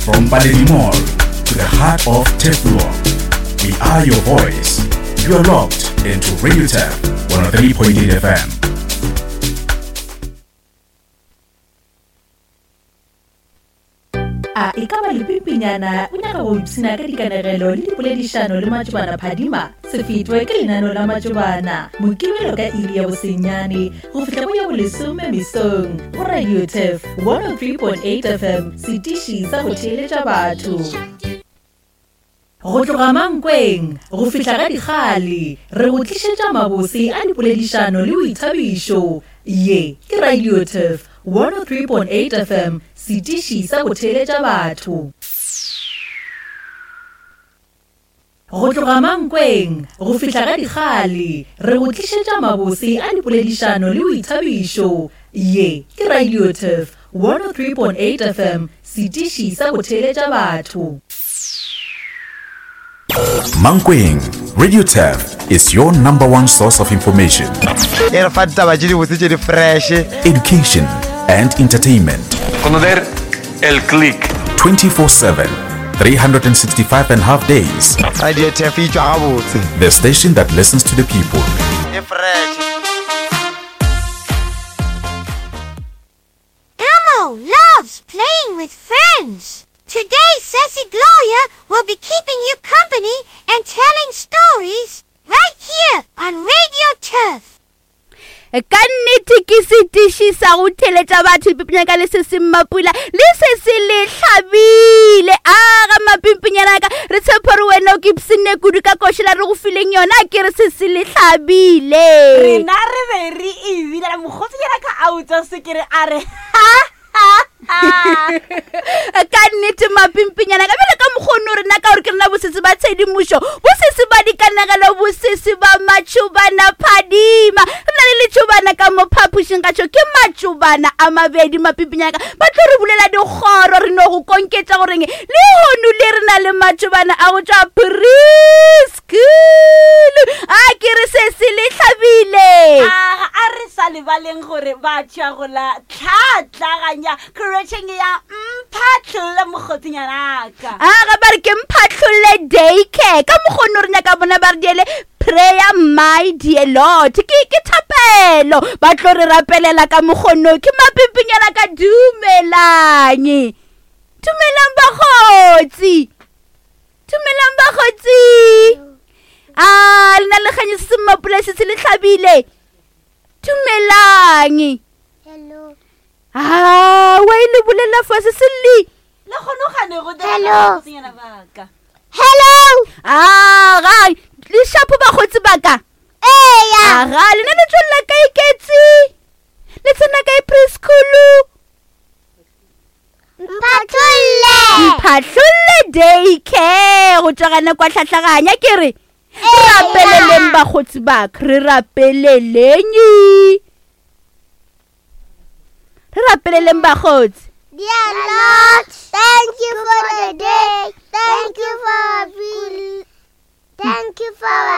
From Baledi Mall to the heart of Teflon, we are your voice. You're locked into Radio Tef 103.8 FM. E ka ba lepimpinyana o nyaka go ipsina ka dikanegelo le dipoledišano le matšobana phadima se fetwe ka lenano la matšobana mokibelo ka iri ya bosenyane go fihla go ya bolesome mesong go Radio Tef 103.8 FM setiši sa go theeletša batho go tloga Mankweng go fihla ka dikgale re go tlišetša mabose a dipoledišano le boithabišo ye ke Radio Tef 103.8 FM setiši sa go theeletša batho go tloga Mankweng go fihla ka dikgale re go tlišetša mabose a dipoledišano le boithabišo ye ke Radio Tef 103.8 FM setiši sa go theeletša batho Mankweng, Radio Tef is your #1 source of information, education, and entertainment. Conocer el click 24/7, 365.5 days. Radio Tef The station that listens to the people. Elmo loves playing with friends. Today, Sassy Gloria will be keeping you company and telling stories right here on Radio Tef. Ka nnete ke setiši sa go theletša batho pippinyana ka le se se mmapula le se se le hlabile aga mapimpinyana ka re tshepa re wena o kipsine kudu ka košela re go fileng yona ke re se se le hlabile rena re be re ebile la mogotsenyana ka autsa se ke re a re ka nnete mapimpinyana ka bele ka mokgono rena ka gore ke rena bosese ba tshedimušo bosese ba dikanegelo bosese ba matšobana phadima re na le letšobana ka mo phaphušeng ka tšho ke matšobana a mabedi mapimpinyana ka ba tlo re bulela dikgoro re no go konketša goreng le hono le re na le matšobana a go tšwa preschool a ke re se se le hlabile a re sa lebaleng gore ba tšwa go la tlhatlaganya correction ya mphatlholle mogotsenyana ka aga ba re ke mphatlholle daycare ka mokgono re nyaka bona ba re diele prayer my dear Lord ke thapelo ba tlo re rapelela ka mokgono ke mapimpinyana ka dumelang bagotsi le na le ganye se mmapula se le hlabile dumelang Hello. wa ile bulela fase se le gone gane go mogotsenyana baka Hello. ga le shapo bagotsi baka Eya. ga le na le tšolla ka iketsi le tsena ka preschool mphatlolle daycare go tšagana kwa tlhatlhaganya ke re re rapeleleng bagotsi baka re rapeleleng bagotsi Dear Lord, thank you for the day. Thank you for